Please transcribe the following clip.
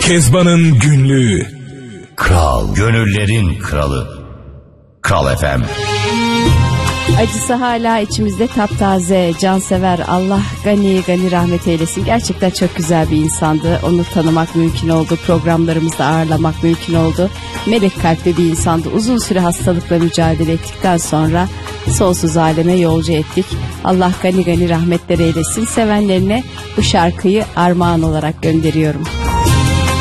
Kezban'ın günlüğü. Kral, gönüllerin kralı. Kral FM. Acısı hala içimizde taptaze, cansever, Allah gani gani rahmet eylesin. Gerçekten çok güzel bir insandı. Onu tanımak mümkün oldu. Programlarımızda ağırlamak mümkün oldu. Melek kalpli bir insandı. Uzun süre hastalıkla mücadele ettikten sonra sonsuz aleme yolcu ettik. Allah gani gani rahmetler eylesin. Sevenlerine bu şarkıyı armağan olarak gönderiyorum.